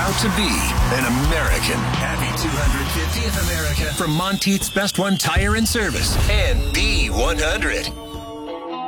proud to be an American. Happy 250th America from Monteith's Best One Tire and Service and B100.